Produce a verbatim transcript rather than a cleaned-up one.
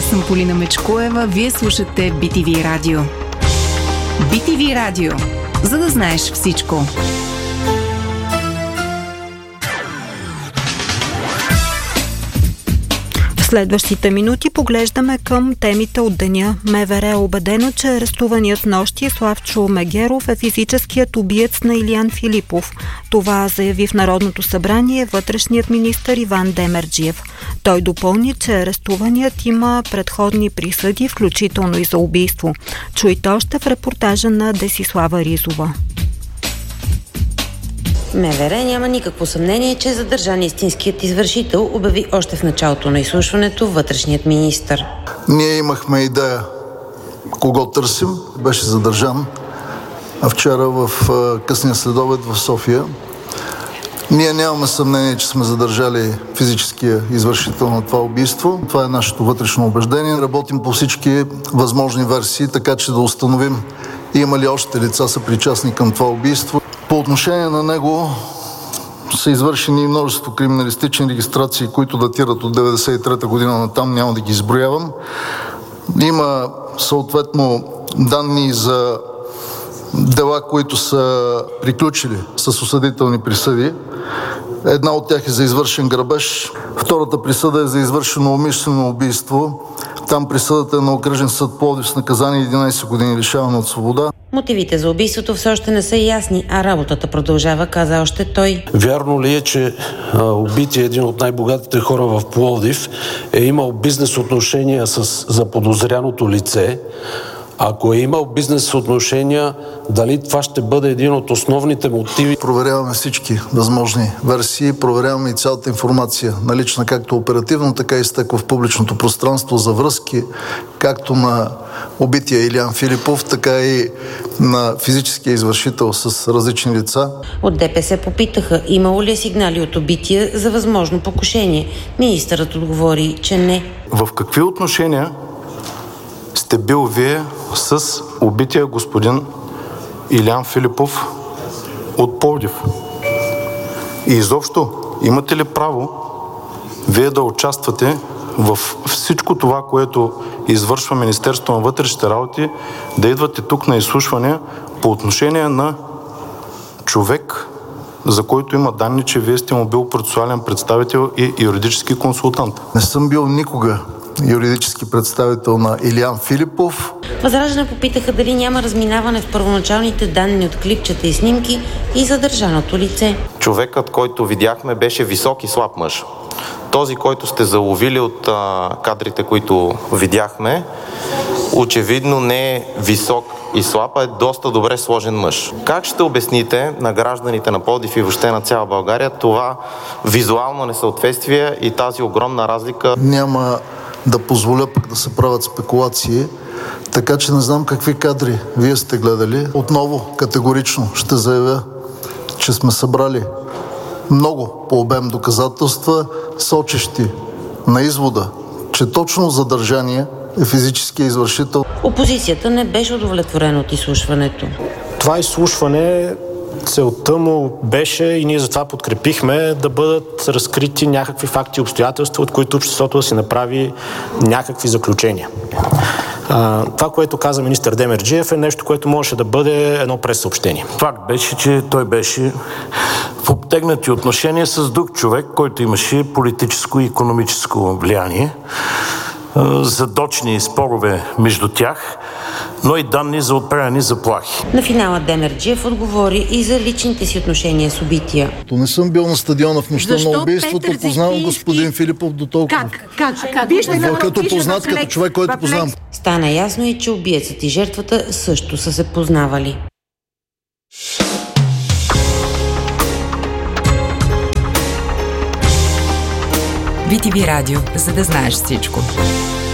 Аз съм Полина Мечкоева. Вие слушате Би Ти Ви Радио. Би Ти Ви Радио. За да знаеш всичко. В следващите минути поглеждаме към темите от деня. МВР е убедено, че арестуваният нощи Славчо Мегеров е физическият убиец на Илиян Филипов. Това заяви в Народното събрание вътрешният министър Иван Демерджиев. Той допълни, че арестуваният има предходни присъди, включително и за убийство. Чуйте още в репортажа на Десислава Ризова. МВР няма никакво съмнение, че задържан истинският извършител, обяви още в началото на изслушването вътрешният министър. Ние имахме идея кого търсим. Беше задържан вчера в късния следобед в София. Ние нямаме съмнение, че сме задържали физическия извършител на това убийство. Това е нашето вътрешно убеждение. Работим по всички възможни версии, така че да установим има ли още лица съпричастни към това убийство. По отношение на него са извършени множество криминалистични регистрации, които датират от деветдесет и трета година натам, няма да ги изброявам. Има съответно данни за дела, които са приключили с осъдителни присъди. Една от тях е за извършен грабеж, втората присъда е за извършено умишлено убийство. Там присъдата е на окръжен съд Пловдив с наказание единайсет години лишаване от свобода. Мотивите за убийството все още не са ясни, а работата продължава, каза още той. Вярно ли е, че а, убития един от най-богатите хора в Пловдив е имал бизнес отношения с заподозряното лице? Ако е имал бизнес отношения, дали това ще бъде един от основните мотиви? Проверяваме всички възможни версии, проверяваме и цялата информация, налична както оперативно, така и изтекла в публичното пространство за връзки, както на убития Илиян Филипов, така и на физическия извършител с различни лица. От ДПС попитаха, имало ли е сигнали от убития за възможно покушение. Министърът отговори, че не. В какви отношения сте бил вие с убития господин Илиян Филипов от Пловдив? И изобщо, имате ли право вие да участвате в всичко това, което извършва Министерството на вътрешните работи, да идвате тук на изслушване по отношение на човек, за който има данни, че вие сте му бил процесуален представител и юридически консултант? Не съм бил никога юридически представител на Илиян Филипов. Възраждане попитаха дали няма разминаване в първоначалните данни от клипчета и снимки и задържаното лице. Човекът, който видяхме, беше висок и слаб мъж. Този, който сте заловили от а, кадрите, които видяхме, очевидно не е висок и слаб, а е доста добре сложен мъж. Как ще обясните на гражданите на Пловдив и въобще на цяла България това визуално несъответствие и тази огромна разлика? Няма да позволя пък да се правят спекулации, така че не знам какви кадри вие сте гледали. Отново категорично ще заявя, че сме събрали много по обем доказателства, сочещи на извода, че точно задържание е физически извършител. Опозицията не беше удовлетворена от изслушването. Това изслушване, целта му беше, и ние затова подкрепихме, да бъдат разкрити някакви факти и обстоятелства, от които обществото да си направи някакви заключения. А, това, което каза министър Демерджиев, е нещо, което можеше да бъде едно прessъобщение. Факт беше, че той беше в обтегнати отношения с друг човек, който имаше политическо и икономическо влияние, задочни спорове между тях, но и данни за отправени заплахи. На финала Демерджиев отговори и за личните си отношения с убития. То не съм бил на стадиона в нощта на убийството, познавам господин Филипов до толкова. Как? Как? как? Вижте, като познат, като човек, който познавам. Стана ясно и, че убиецът и жертвата също са се познавали. Би Ти Ви Радио, за да знаеш всичко.